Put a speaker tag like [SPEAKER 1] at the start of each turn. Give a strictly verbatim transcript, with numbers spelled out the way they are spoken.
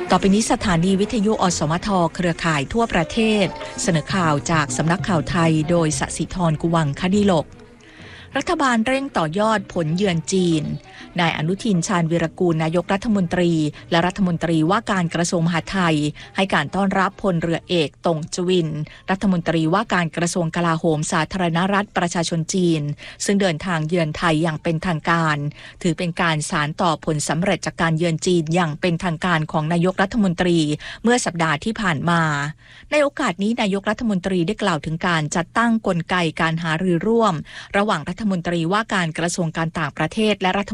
[SPEAKER 1] ต่อไปนี้สถานีวิทยุอสมทเครือข่ายทั่วประเทศเสนอข่าวจากสำนักข่าวไทยโดยสศิธรกุวังคดิลกรัฐบาลเร่งต่อยอดผลเยือนจีนนายอนุทินชาญวีรกูลนายกรัฐมนตรีและรัฐมนตรีว่าการกระทรวงมหาดไทยให้การต้อนรับพลเรือเอกตงจวินรัฐมนตรีว่าการกระทรวงกลาโหมสาธารณรัฐประชาชนจีนซึ่งเดินทางเยือนไทยอย่างเป็นทางการถือเป็นการสานต่อผลสำเร็จจากการเยือนจีนอย่างเป็นทางการของนายกรัฐมนตรีเมื่อสัปดาห์ที่ผ่านมาในโอกาสนี้นายกรัฐมนตรีได้กล่าวถึงการจัดตั้งกลไกการหารือร่วมระหว่างรัฐมนตรีว่าการกระทรวงการต่างประเทศและรัฐ